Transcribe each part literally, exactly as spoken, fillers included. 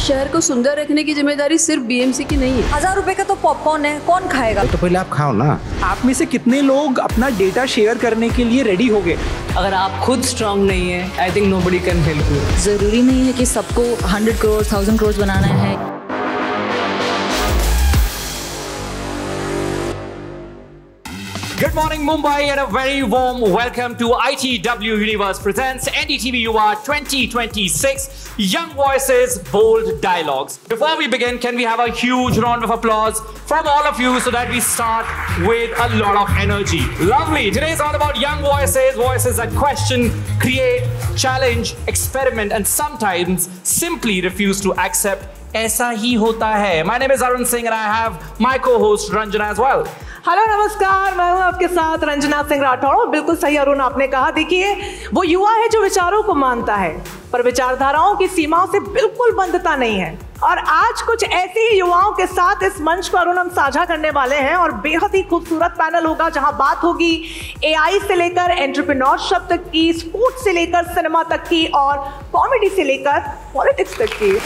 शहर को सुंदर रखने की जिम्मेदारी सिर्फ बीएमसी की नहीं है। हजार रुपए का तो पॉपकॉर्न है, कौन खाएगा? तो पहले आप खाओ ना। आप में से कितने लोग अपना डेटा शेयर करने के लिए रेडी हो गए? अगर आप खुद स्ट्रांग नहीं है, I think nobody can help you. जरूरी नहीं है कि सबको हंड्रेड करोड़ थाउजेंड करोड़ बनाना है। Good morning, Mumbai, and a very warm welcome to I T W Universe presents N D T V U R twenty twenty-six Young Voices, Bold Dialogues. Before we begin, can we have a huge round of applause from all of you so that we start with a lot of energy? Lovely. Today is all about young voices, voices that question, create, challenge, experiment, and sometimes simply refuse to accept. ऐसा ही होता है. My name is Arun Singh and I have my co-host Ranjana as well. Hello नमस्कार, मैं हूं आपके साथ रंजना सिंह राठौड़। बिल्कुल सही अरुण आपने कहा। देखिए, वो युवा है जो विचारों को मानता है पर विचारधाराओं की सीमाओं से बिल्कुल बंधता नहीं है। और आज कुछ ऐसे ही युवाओं के साथ इस मंच को अरुण हम साझा करने वाले हैं और बेहद ही खूबसूरत पैनल होगा जहां बात होगी एआई से लेकर एंटरप्रेन्योरशिप तक की, स्पोर्ट्स से लेकर सिनेमा तक की और कॉमेडी से लेकर पॉलिटिक्स तक की।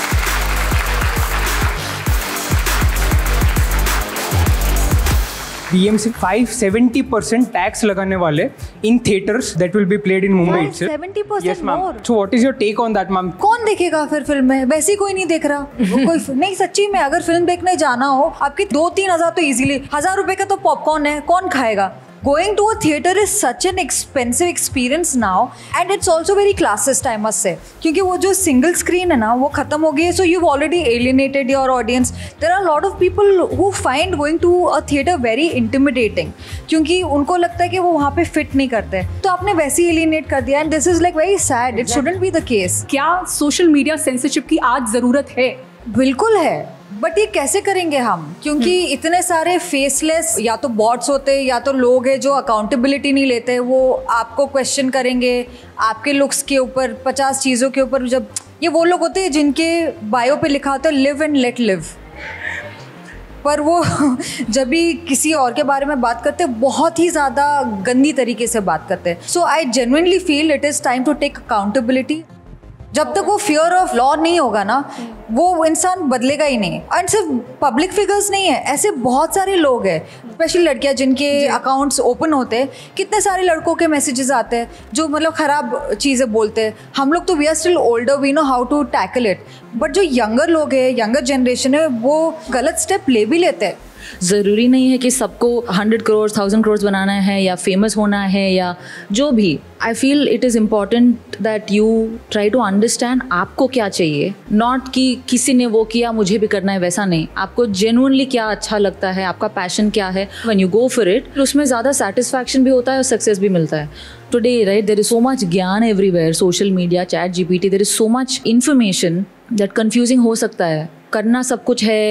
B M C five hundred seventy percent tax लगाने वाले in theatres that will be played in Mumbai itself. Seventy percent Yes, ma'am. more. So what is your take on that, ma'am? कौन देखेगा फिर film में? वैसे ही कोई नहीं देख रहा। कोई नहीं, सच्ची में अगर फिल्म देखने जाना हो आपकी दो तीन हजार तो इजीली, हजार रुपए का तो पॉपकॉर्न है, कौन खाएगा? Going to a theater is such an expensive experience now and it's also very classist, I must say. क्योंकि वो जो single screen है ना वो खत्म हो गई है, so you've already alienated your audience. There are a lot of people who find going to a theater very intimidating क्योंकि उनको लगता है कि वो वहाँ पे fit नहीं करते, तो आपने वैसे ही alienate कर दिया and this is like very sad. It shouldn't be the case. क्या सोशल मीडिया सेंसरशिप की आज जरूरत है? बिल्कुल है, बट ये कैसे करेंगे हम? क्योंकि इतने सारे फेसलेस या तो बॉट्स होते हैं या तो लोग हैं जो अकाउंटेबिलिटी नहीं लेते। वो आपको क्वेश्चन करेंगे आपके लुक्स के ऊपर, पचास चीज़ों के ऊपर। जब ये वो लोग होते हैं जिनके बायो पे लिखा होता है लिव एंड लेट लिव, पर वो जब भी किसी और के बारे में बात करते हैं बहुत ही ज़्यादा गंदी तरीके से बात करते हैं। सो I genuinely feel it is time to take accountability. जब तक वो फियर ऑफ लॉ नहीं होगा ना, वो इंसान बदलेगा ही नहीं। एंड सिर्फ पब्लिक फिगर्स नहीं है, ऐसे बहुत सारे लोग हैं, स्पेशली लड़कियां जिनके अकाउंट्स ओपन होते हैं। कितने सारे लड़कों के मैसेजेस आते हैं जो मतलब ख़राब चीज़ें बोलते हैं। हम लोग तो we are still older, we know how to tackle it, but जो यंगर लोग हैं, यंगर जनरेशन है, वो गलत स्टेप ले भी लेते हैं। ज़रूरी नहीं है कि सबको हंड्रेड करोड़ थाउजेंड करोड़ बनाना है या फेमस होना है या जो भी। I feel it is important that you try to understand आपको क्या चाहिए, नॉट कि किसी ने वो किया मुझे भी करना है, वैसा नहीं। आपको जेन्युइनली क्या अच्छा लगता है, आपका पैशन क्या है, when you go for it उसमें ज़्यादा सेटिस्फैक्शन भी होता है और सक्सेस भी मिलता है। Today right there is so much ज्ञान everywhere, social media, chat GPT, there is so much information that confusing हो सकता है। करना सब कुछ है